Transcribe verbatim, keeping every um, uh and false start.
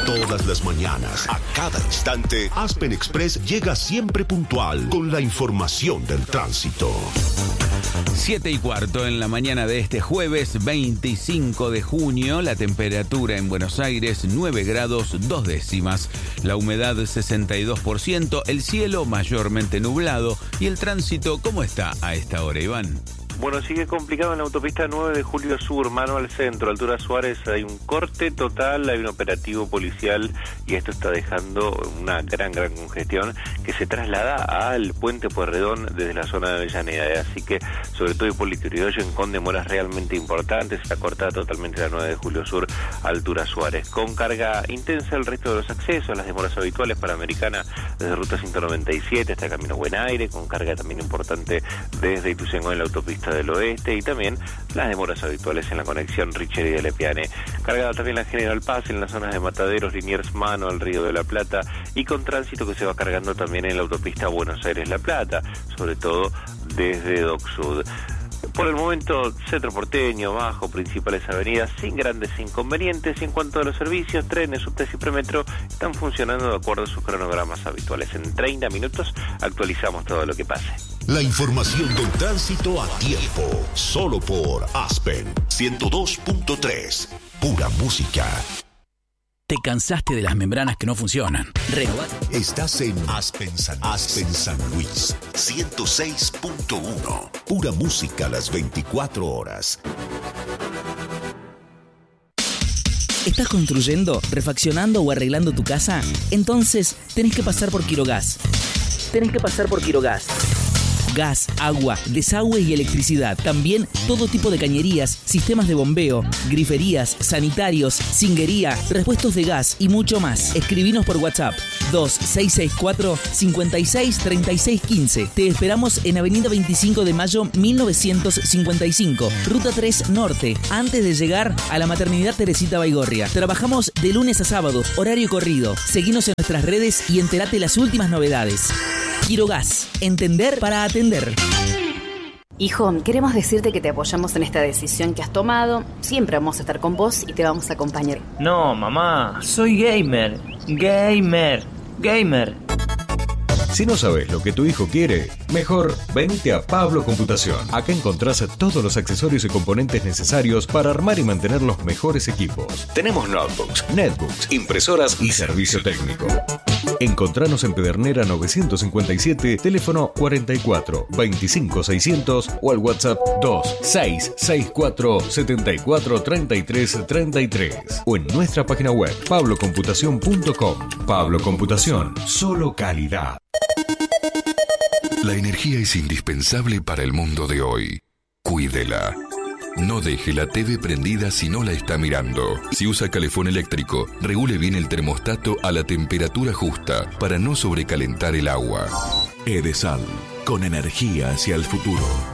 Todas las mañanas, a cada instante, Aspen Express llega siempre puntual con la información del tránsito. Siete y cuarto en la mañana de este jueves veinticinco de junio, la temperatura en Buenos Aires nueve grados dos décimas, la humedad sesenta y dos por ciento, el cielo mayormente nublado y el tránsito, ¿cómo está a esta hora, Iván? Bueno, sigue complicado en la autopista nueve de Julio Sur, mano al centro, altura Suárez, hay un corte total, hay un operativo policial y esto está dejando una gran, gran congestión que se traslada al puente Pueyrredón desde la zona de Avellaneda, así que sobre todo Hipólito Yrigoyen con demoras realmente importantes, está cortada totalmente la nueve de Julio Sur, altura Suárez, con carga intensa el resto de los accesos, las demoras habituales para Americana desde Ruta ciento noventa y siete hasta Camino Buen Aire, con carga también importante desde Ituzaingó en la autopista del oeste y también las demoras habituales en la conexión Richeri de Lepiane. Cargada también la General Paz en las zonas de Mataderos, Liniers Mano, el Río de la Plata y con tránsito que se va cargando también en la autopista Buenos Aires-La Plata, sobre todo desde Dock Sud. Por el momento, centro porteño, bajo, principales avenidas, sin grandes inconvenientes. Y en cuanto a los servicios, trenes, subtes y premetro están funcionando de acuerdo a sus cronogramas habituales. En treinta minutos actualizamos todo lo que pase. La información del tránsito a tiempo, solo por Aspen ciento dos punto tres, pura música. ¿Te cansaste de las membranas que no funcionan? Renova. Estás en Aspen San, Aspen San Luis, ciento seis punto uno. Pura música las veinticuatro horas. ¿Estás construyendo, refaccionando o arreglando tu casa? Entonces tenés que pasar por Quirogas. Tenés que pasar por Quirogas. Gas, agua, desagüe y electricidad. También todo tipo de cañerías, sistemas de bombeo, griferías, sanitarios, cinguería, repuestos de gas y mucho más. Escribinos por WhatsApp dos seis seis cuatro, cinco seis, tres seis uno cinco. Te esperamos en Avenida veinticinco de Mayo mil novecientos cincuenta y cinco, Ruta tres Norte, antes de llegar a la Maternidad Teresita Baigorria. Trabajamos de lunes a sábado, horario corrido. Seguinos en nuestras redes y entérate las últimas novedades. Quirogas, entender para atender. Hijo, queremos decirte que te apoyamos en esta decisión que has tomado. Siempre vamos a estar con vos y te vamos a acompañar. No, mamá, soy gamer. Gamer. Gamer. Si no sabes lo que tu hijo quiere, mejor venite a Pablo Computación. Acá encontrás todos los accesorios y componentes necesarios para armar y mantener los mejores equipos. Tenemos notebooks, netbooks, impresoras y servicio técnico. Encontranos en Pedernera novecientos cincuenta y siete, teléfono cuarenta y cuatro, veinticinco seiscientos o al WhatsApp dos seis seis cuatro, siete cuatro, tres tres tres tres o en nuestra página web pablo computación punto com. Pablo Computación, solo calidad. La energía es indispensable para el mundo de hoy. Cuídela. No deje la T V prendida si no la está mirando. Si usa calefón eléctrico, regule bien el termostato a la temperatura justa para no sobrecalentar el agua. Edesal, con energía hacia el futuro.